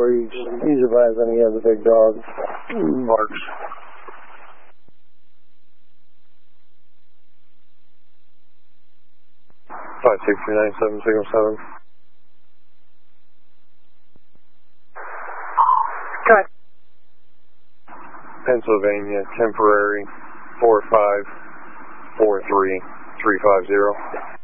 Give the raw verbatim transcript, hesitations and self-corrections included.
four. He's, he's advised that he has a big dog. Barks. five six two nine seven signal seven. Good. Pennsylvania, temporary, four five four three three five zero.